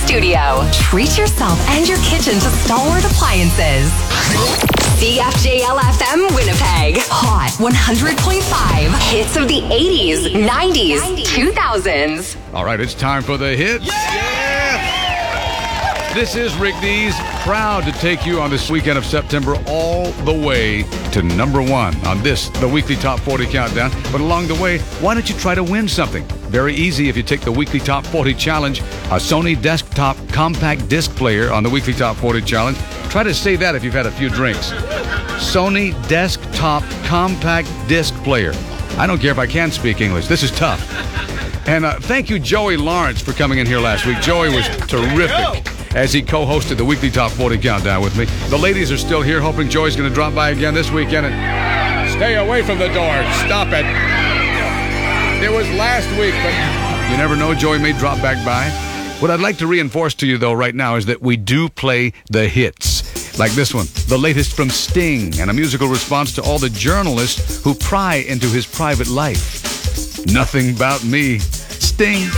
studio. Treat yourself and your kitchen to Stalwart Appliances. CFJL-FM Winnipeg. Hot 100.5. Hits of the 80s, 90s, 2000s. All right, it's time for the hits. This is Rick Dees, proud to take you on this weekend of September all the way to number one on this, the weekly Top 40 Countdown. But along the way, why don't you try to win something? Very easy if you take the weekly Top 40 Challenge, a Sony desktop compact disc player on the weekly Top 40 Challenge. Try to say that if you've had a few drinks. Sony desktop compact disc player. I don't care if I can speak English. This is tough. And thank you, Joey Lawrence, for coming in here last week. Joey was terrific as he co-hosted the weekly Top 40 Countdown with me. The ladies are still here, hoping Joey's going to drop by again this weekend. And stay away from the door. Stop it. It was last week, but you never know. Joey may drop back by. What I'd like to reinforce to you, though, right now is that we do play the hits. Like this one, the latest from Sting, and a musical response to all the journalists who pry into his private life. Nothing about me. Sting.